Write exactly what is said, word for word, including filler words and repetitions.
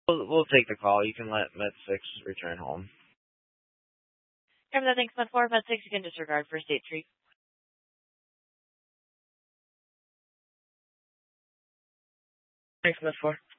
We'll, we'll take the call. You can let Med six return home. Remember that thanks, Med four. Med six, you can disregard first aid three. Thanks, Med four.